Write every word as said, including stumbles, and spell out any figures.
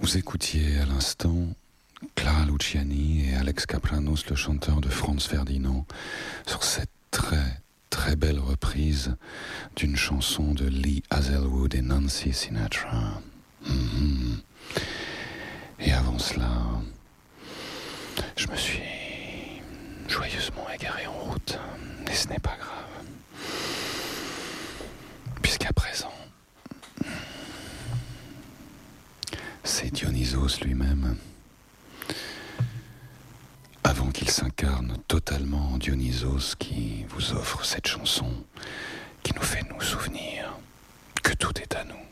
Vous écoutiez à l'instant Clara Luciani et Alex Kapranos, le chanteur de Franz Ferdinand, sur cette très très belle reprise d'une chanson de Lee Hazelwood et Nancy Sinatra. Mm-hmm. Et avant cela, je me suis joyeusement égaré en route, et ce n'est pas grave, puisqu'à présent, c'est Dionysos lui-même, avant qu'il s'incarne totalement en Dionysos, qui vous offre cette chanson qui nous fait nous souvenir que tout est à nous.